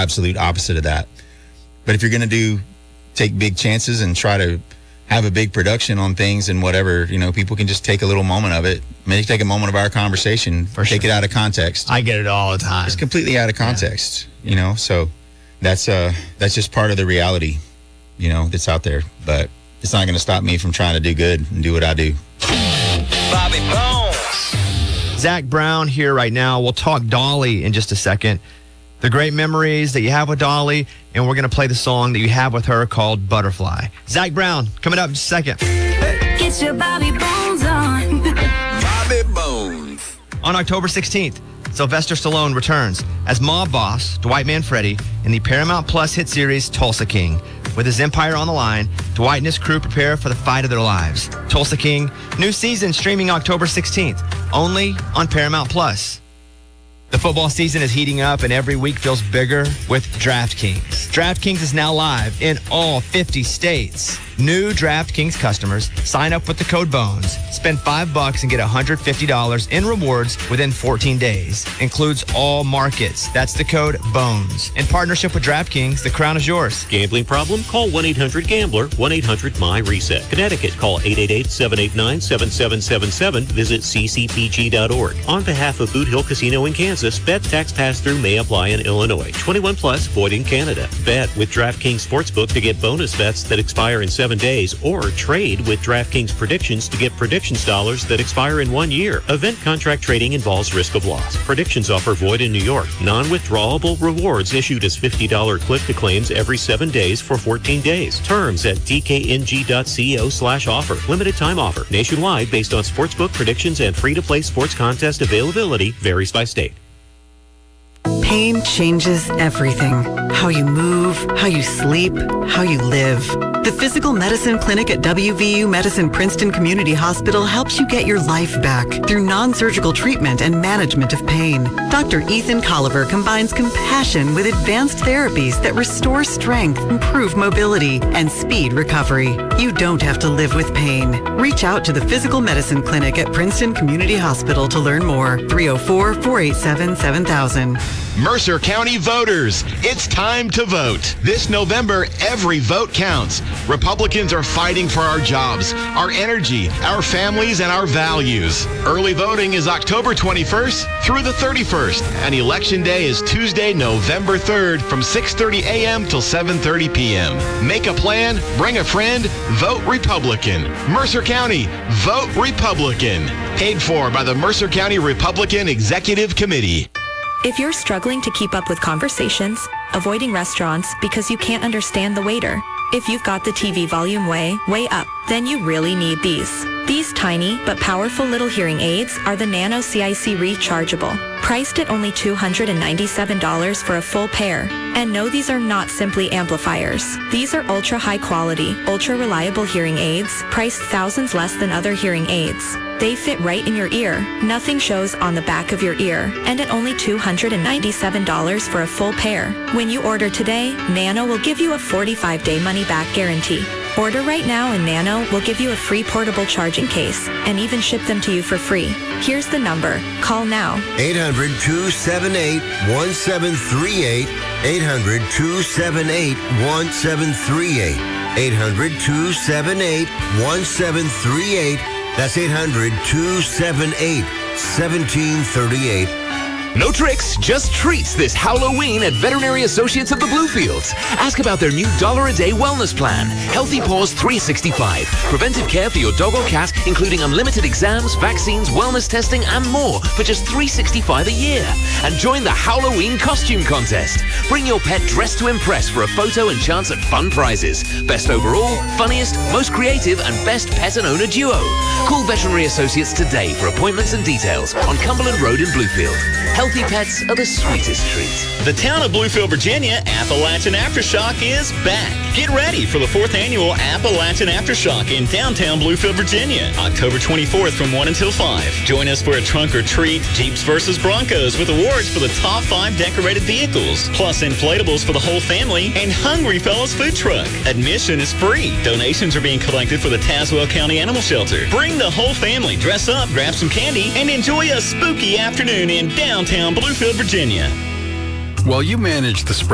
absolute opposite of that. But if you're going to take big chances and try to have a big production on things and whatever, people can just take a little moment of it. Maybe take a moment of our conversation, take it out of context. I get it all the time. It's completely out of context, so that's just part of the reality, that's out there. But it's not going to stop me from trying to do good and do what I do. Bobby Bones. Zach Brown here right now. We'll talk Dolly in just a second. The great memories that you have with Dolly, and we're going to play the song that you have with her called Butterfly. Zach Brown, coming up in just a second. Get your Bobby Bones on. Bobby Bones. On October 16th, Sylvester Stallone returns as mob boss Dwight Manfredi in the Paramount Plus hit series Tulsa King. With his empire on the line, Dwight and his crew prepare for the fight of their lives. Tulsa King, new season streaming October 16th, only on Paramount Plus. The football season is heating up and every week feels bigger with DraftKings. DraftKings is now live in all 50 states. New DraftKings customers sign up with the code BONES, spend $5 and get $150 in rewards within 14 days. Includes all markets. That's the code BONES. In partnership with DraftKings, the crown is yours. Gambling problem? Call 1-800-GAMBLER, 1-800-MY-RESET. Connecticut, call 888-789-7777. Visit ccpg.org. On behalf of Boot Hill Casino in Kansas, bet tax pass-through may apply in Illinois. 21 plus, void in Canada. Bet with DraftKings Sportsbook to get bonus bets that expire in 7 days, or trade with DraftKings Predictions to get predictions dollars that expire in 1 year. Event contract trading involves risk of loss. Predictions offer void in New York. Non-withdrawable rewards issued as $50 click-to-claims every 7 days for 14 days. Terms at dkng.co/offer. Limited time offer. Nationwide based on sportsbook predictions and free-to-play sports contest availability varies by state. Pain changes everything. How you move, how you sleep, how you live. The Physical Medicine Clinic at WVU Medicine Princeton Community Hospital helps you get your life back through non-surgical treatment and management of pain. Dr. Ethan Colliver combines compassion with advanced therapies that restore strength, improve mobility, and speed recovery. You don't have to live with pain. Reach out to the Physical Medicine Clinic at Princeton Community Hospital to learn more. 304-487-7000. Mercer County voters, it's time to vote. This November, every vote counts. Republicans are fighting for our jobs, our energy, our families, and our values. Early voting is October 21st through the 31st, and Election Day is Tuesday, November 3rd from 6:30 a.m. till 7:30 p.m. Make a plan, bring a friend, vote Republican. Mercer County, vote Republican. Paid for by the Mercer County Republican Executive Committee. If you're struggling to keep up with conversations, avoiding restaurants because you can't understand the waiter, if you've got the TV volume way up, then you really need these. These tiny but powerful little hearing aids are the Nano CIC Rechargeable, priced at only $297 for a full pair. And no, these are not simply amplifiers. These are ultra high quality, ultra reliable hearing aids, priced thousands less than other hearing aids. They fit right in your ear. Nothing shows on the back of your ear. And at only $297 for a full pair. When you order today, Nano will give you a 45-day money-back guarantee. Order right now and Nano will give you a free portable charging case and even ship them to you for free. Here's the number. Call now. 800-278-1738. 800-278-1738. 800-278-1738. That's 800-278-1738. No tricks, just treats this Halloween at Veterinary Associates of the Bluefields. Ask about their new $1-a-day wellness plan. Healthy Paws 365. Preventive care for your dog or cat, including unlimited exams, vaccines, wellness testing, and more for just $365 a year. And join the Halloween costume contest. Bring your pet dressed to impress for a photo and chance at fun prizes. Best overall, funniest, most creative, and best pet and owner duo. Call Veterinary Associates today for appointments and details on Cumberland Road in Bluefield. Healthy pets are the sweetest treat. The town of Bluefield, Virginia Appalachian Aftershock is back. Get ready for the 4th annual Appalachian Aftershock in downtown Bluefield, Virginia, October 24th from 1 until 5. Join us for a trunk or treat, Jeeps versus Broncos with awards for the top 5 decorated vehicles, plus inflatables for the whole family, and Hungry Fellows food truck. Admission is free. Donations are being collected for the Tazewell County Animal Shelter. Bring the whole family, dress up, grab some candy, and enjoy a spooky afternoon in downtown Bluefield, Virginia. While you manage the spread